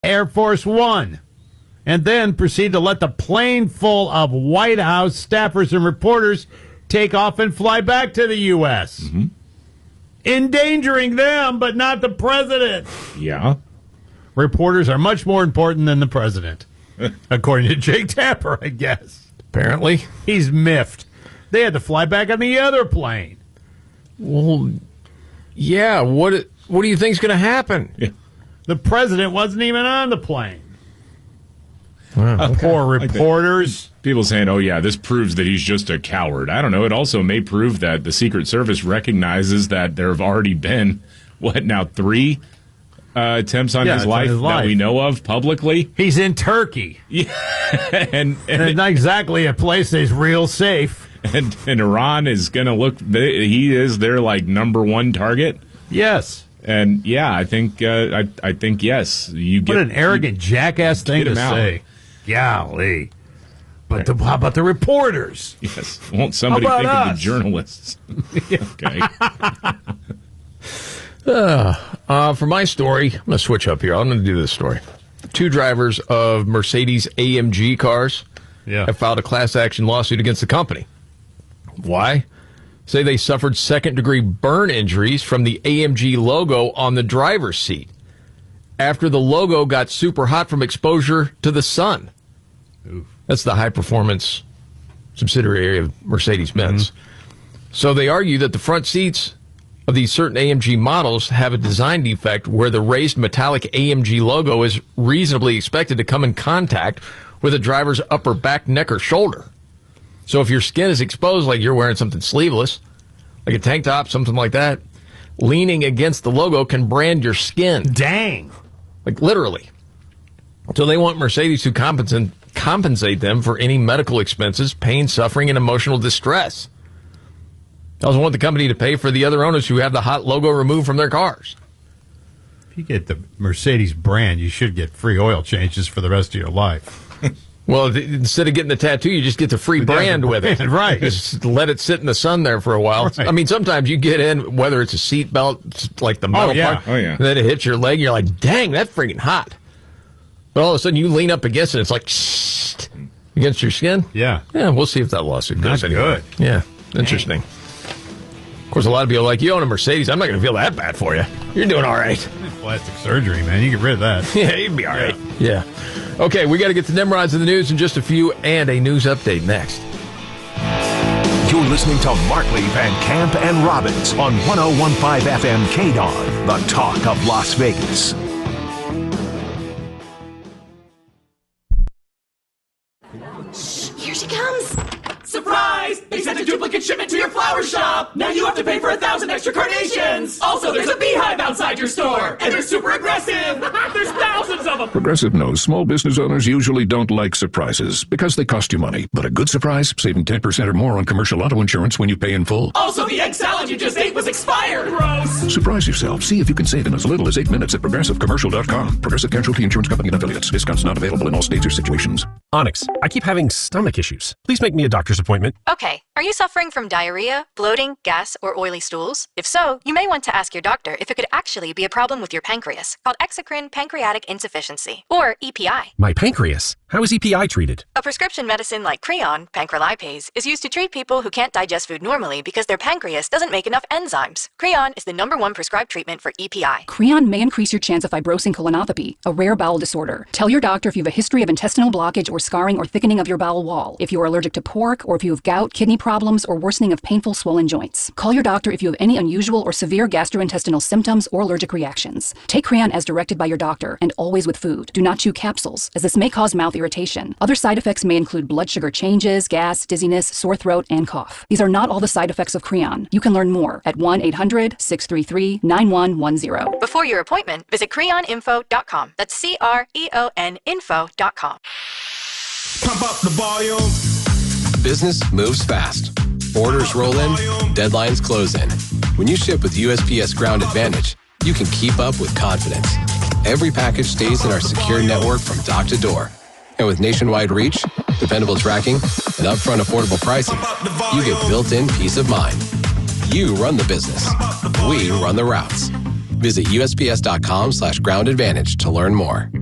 Air Force One, and then proceed to let the plane full of White House staffers and reporters take off and fly back to the U.S., endangering them, but not the president. Yeah. Reporters are much more important than the president, according to Jake Tapper, I guess. Apparently. He's miffed. They had to fly back on the other plane. Well, yeah, what do you think's going to happen? Yeah. The president wasn't even on the plane. Wow, Poor reporters. People saying, oh, yeah, this proves that he's just a coward. I don't know. It also may prove that the Secret Service recognizes that there have already been, 3 attempts on his life that we know of publicly? He's in Turkey. Yeah. and it's not exactly a place that's real safe. And Iran is going to look, he is their, number one target? Yes. And, yeah, I think yes. What an arrogant jackass thing to say. Golly. But how about the reporters? Yes. Won't somebody think of the journalists? Okay. For my story, I'm going to switch up here. I'm going to do this story. 2 drivers of Mercedes AMG cars have filed a class action lawsuit against the company. Why? Say they suffered second-degree burn injuries from the AMG logo on the driver's seat after the logo got super hot from exposure to the sun. Oof. That's the high-performance subsidiary of Mercedes-Benz. So they argue that the front seats of these certain AMG models have a design defect where the raised metallic AMG logo is reasonably expected to come in contact with a driver's upper back, neck, or shoulder. So if your skin is exposed, like you're wearing something sleeveless, like a tank top, something like that, leaning against the logo can brand your skin. Dang. Like literally. So they want Mercedes to compensate them for any medical expenses, pain, suffering, and emotional distress. They also want the company to pay for the other owners who have the hot logo removed from their cars. If you get the Mercedes brand, you should get free oil changes for the rest of your life. Well, instead of getting the tattoo, you just get the free brand with it. Right. Just let it sit in the sun there for a while. Right. I mean, sometimes you get in, whether it's a seat belt, like the metal part, and then it hits your leg, and you're like, dang, that's freaking hot. But all of a sudden, you lean up against it, and it's like, shh, against your skin. Yeah. Yeah, we'll see if that lawsuit goes anywhere. Good. Yeah, interesting. Of course, a lot of people are like, you own a Mercedes, I'm not going to feel that bad for you. You're doing all right. Plastic surgery, man. You get rid of that. Yeah, you'd be all right. Yeah. Okay, we got to get to Nimrods in the news in just a few, and a news update next. You're listening to Markley, Van Camp, and Robbins on 101.5 FM KDAWN, the talk of Las Vegas. Here she comes. Surprise! They sent a duplicate shipment to your flower shop! Now you have to pay for 1,000 extra carnations! Also, there's a beehive outside your store! And they're super aggressive! There's thousands of them! Progressive knows small business owners usually don't like surprises because they cost you money. But a good surprise, saving 10% or more on commercial auto insurance when you pay in full. Also, the egg salad you just ate was expired! Gross! Surprise yourself. See if you can save in as little as 8 minutes at ProgressiveCommercial.com. Progressive Casualty Insurance Company and Affiliates. Discounts not available in all states or situations. Onyx, I keep having stomach issues. Please make me a doctor's appointment. Okay, are you suffering from diarrhea, bloating, gas, or oily stools? If so, you may want to ask your doctor if it could actually be a problem with your pancreas, called exocrine pancreatic insufficiency, or EPI. My pancreas? How is EPI treated? A prescription medicine like Creon, pancrelipase, is used to treat people who can't digest food normally because their pancreas doesn't make enough enzymes. Creon is the #1 prescribed treatment for EPI. Creon may increase your chance of fibrosing colonopathy, a rare bowel disorder. Tell your doctor if you have a history of intestinal blockage or scarring or thickening of your bowel wall, if you are allergic to pork, or if you have gout, kidney problems, or worsening of painful swollen joints. Call your doctor if you have any unusual or severe gastrointestinal symptoms or allergic reactions. Take Creon as directed by your doctor, and always with food. Do not chew capsules, as this may cause mouth irritation. Other side effects may include blood sugar changes, gas, dizziness, sore throat, and cough. These are not all the side effects of Creon. You can learn more at 1-800-633-9110. Before your appointment, visit creoninfo.com. That's CREON info.com. Pump up the volume. Business moves fast. Orders roll in, deadlines close in. When you ship with USPS Ground Advantage, you can keep up with confidence. Every package stays in our secure network from dock to door. And with nationwide reach, dependable tracking, and upfront affordable pricing, you get built-in peace of mind. You run the business. We run the routes. Visit USPS.com/groundadvantage to learn more.